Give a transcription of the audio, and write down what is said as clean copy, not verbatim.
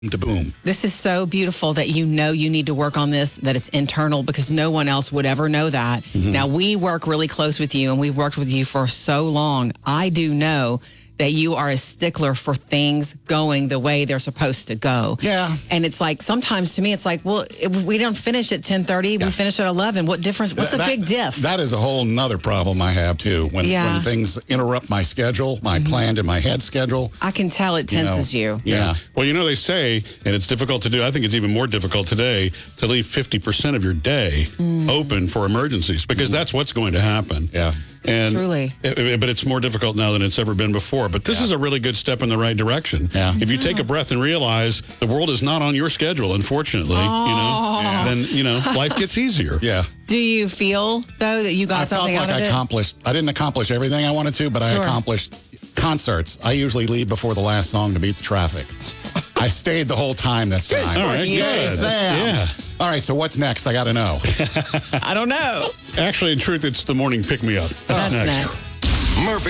to boom. This is so beautiful that you know you need to work on this, that it's internal, because no one else would ever know that. Now, we work really close with you, and we've worked with you for so long. I do know that you are a stickler for things going the way they're supposed to go. Yeah. And it's like, sometimes to me, it's like, well, if we don't finish at 10:30, we finish at 11. What difference? What's the big diff? That is a whole nother problem I have, too. When things interrupt my schedule, my planned in my head schedule. I can tell it tenses you. Yeah. Well, they say, and it's difficult to do, I think it's even more difficult today, to leave 50% of your day open for emergencies, because that's what's going to happen. Yeah. And Truly. But it's more difficult now than it's ever been before. But this is a really good step in the right direction. Yeah. If you take a breath and realize the world is not on your schedule, unfortunately, then, life gets easier. Yeah. Do you feel, though, that you got something out of it? I didn't accomplish everything I wanted to, but I accomplished concerts. I usually leave before the last song to beat the traffic. I stayed the whole time this time. All right, Yay, good. Sam. Yeah. All right, so what's next? I got to know. I don't know. Actually, in truth, it's the morning pick-me-up. That's next. Murphy.